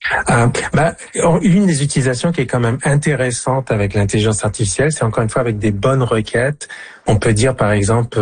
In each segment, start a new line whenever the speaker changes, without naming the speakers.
Une des utilisations qui est quand même intéressante avec l'intelligence artificielle, c'est encore une fois avec des bonnes requêtes. On peut dire par exemple,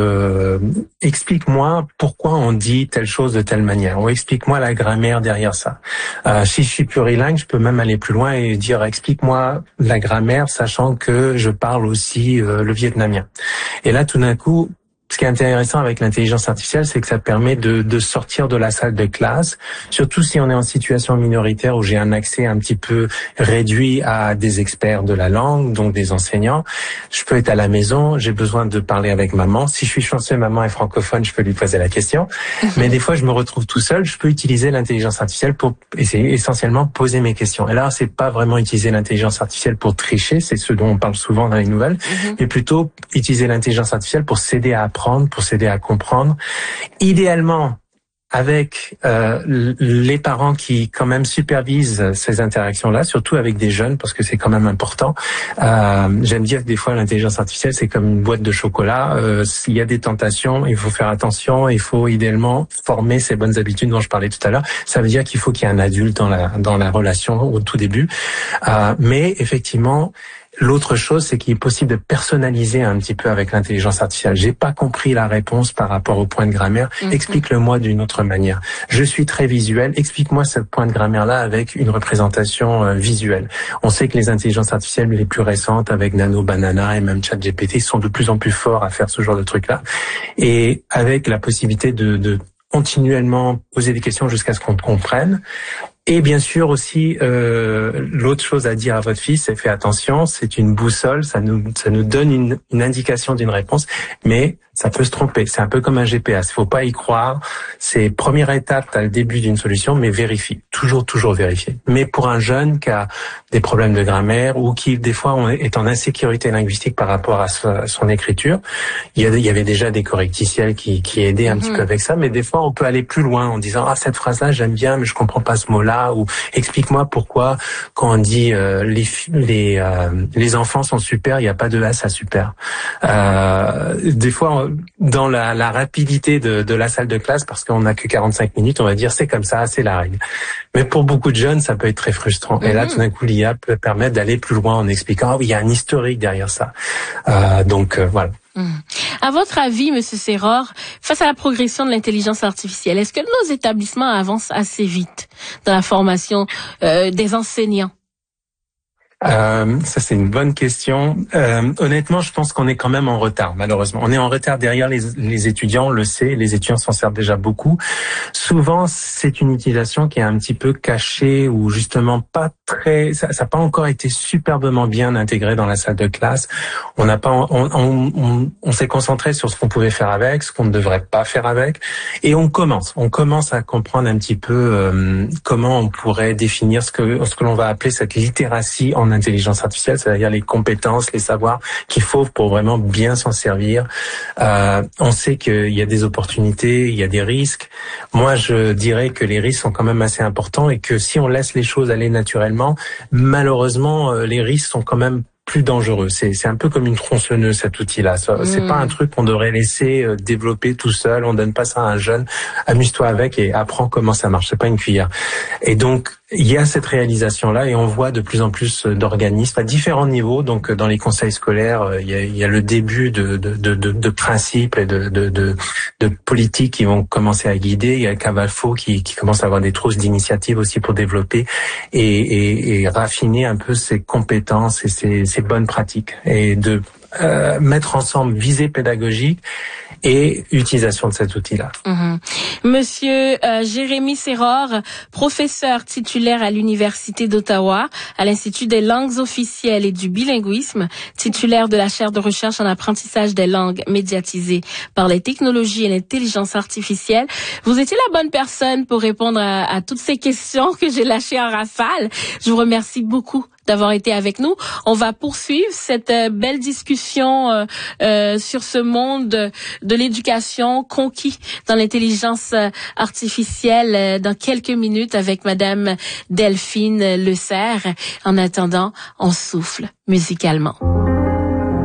explique-moi pourquoi on dit telle chose de telle manière, ou explique-moi la grammaire derrière ça. Si je suis plurilingue, je peux même aller plus loin et dire explique-moi la grammaire, sachant que je parle aussi le vietnamien. Et là, tout d'un coup, ce qui est intéressant avec l'intelligence artificielle, c'est que ça permet de sortir de la salle de classe, surtout si on est en situation minoritaire où j'ai un accès un petit peu réduit à des experts de la langue, donc des enseignants. Je peux être à la maison, j'ai besoin de parler avec maman. Si je suis chanceux, maman est francophone, je peux lui poser la question. Mais des fois, je me retrouve tout seul, je peux utiliser l'intelligence artificielle pour essayer essentiellement poser mes questions. Et là, c'est pas vraiment utiliser l'intelligence artificielle pour tricher, c'est ce dont on parle souvent dans les nouvelles, mais plutôt utiliser l'intelligence artificielle pour s'aider à apprendre, pour s'aider à comprendre. Idéalement, avec les parents qui quand même supervisent ces interactions-là, surtout avec des jeunes, parce que c'est quand même important. J'aime dire que des fois, l'intelligence artificielle, c'est comme une boîte de chocolat. S'il y a des tentations, il faut faire attention. Il faut idéalement former ces bonnes habitudes dont je parlais tout à l'heure. Ça veut dire qu'il faut qu'il y ait un adulte dans la relation au tout début. Mais effectivement, l'autre chose, c'est qu'il est possible de personnaliser un petit peu avec l'intelligence artificielle. J'ai pas compris la réponse par rapport au point de grammaire. Explique-le-moi d'une autre manière. Je suis très visuel. Explique-moi ce point de grammaire-là avec une représentation visuelle. On sait que les intelligences artificielles les plus récentes, avec Nano, Banana et même ChatGPT, sont de plus en plus forts à faire ce genre de trucs-là. Et avec la possibilité de continuellement poser des questions jusqu'à ce qu'on comprenne. Et bien sûr aussi, l'autre chose à dire à votre fils, c'est fais attention, c'est une boussole, ça nous donne une indication d'une réponse, mais ça peut se tromper. C'est un peu comme un GPS, il faut pas y croire. C'est première étape, t'as le début d'une solution, mais vérifie. Toujours vérifier. Mais pour un jeune qui a des problèmes de grammaire ou qui, des fois, est en insécurité linguistique par rapport à son écriture, il y avait déjà des correcticiels qui aidaient un petit peu avec ça, mais des fois, on peut aller plus loin en disant, cette phrase-là, j'aime bien, mais je comprends pas ce mot-là, ou explique-moi pourquoi, quand on dit, les enfants sont super, il n'y a pas de S à super. Des fois, dans la rapidité de la salle de classe, parce qu'on n'a que 45 minutes, on va dire c'est comme ça, c'est la règle. Mais pour beaucoup de jeunes, ça peut être très frustrant. Et là, tout d'un coup, l'IA peut permettre d'aller plus loin en expliquant, oui, il y a un historique derrière ça. Voilà.
À votre avis, Monsieur Serror, face à la progression de l'intelligence artificielle, est-ce que nos établissements avancent assez vite dans la formation des enseignants?
Ça, c'est une bonne question. Honnêtement, je pense qu'on est quand même en retard, malheureusement. On est en retard derrière les étudiants, on le sait, les étudiants s'en servent déjà beaucoup. Souvent, c'est une utilisation qui est un petit peu cachée ou justement pas très, ça n'a pas encore été superbement bien intégré dans la salle de classe. On n'a pas, on s'est concentré sur ce qu'on pouvait faire avec, ce qu'on ne devrait pas faire avec, et on commence à comprendre un petit peu comment on pourrait définir ce que l'on va appeler cette littératie en intelligence artificielle, c'est-à-dire les compétences, les savoirs qu'il faut pour vraiment bien s'en servir. On sait qu'il y a des opportunités, il y a des risques. Moi, je dirais que les risques sont quand même assez importants et que si on laisse les choses aller naturellement, malheureusement, les risques sont quand même plus dangereux. C'est un peu comme une tronçonneuse, cet outil-là. C'est pas un truc qu'on devrait laisser développer tout seul. On donne pas ça à un jeune. Amuse-toi avec et apprends comment ça marche. C'est pas une cuillère. Et donc, il y a cette réalisation-là et on voit de plus en plus d'organismes à différents niveaux. Donc, dans les conseils scolaires, il y a le début de principes et de politiques qui vont commencer à guider. Il y a Cavalfo qui commence à avoir des trousses d'initiatives aussi pour développer et raffiner un peu ses compétences et ses bonnes pratiques et de mettre ensemble visée pédagogique et utilisation de cet outil-là.
Monsieur Jérémy Serror, professeur titulaire à l'Université d'Ottawa, à l'Institut des langues officielles et du bilinguisme, titulaire de la chaire de recherche en apprentissage des langues médiatisées par les technologies et l'intelligence artificielle. Vous étiez la bonne personne pour répondre à toutes ces questions que j'ai lâchées en rafale. Je vous remercie beaucoup d'avoir été avec nous. On va poursuivre cette belle discussion sur ce monde de l'éducation conquis dans l'intelligence artificielle dans quelques minutes avec Madame Delphine Le Serre. En attendant, on souffle musicalement.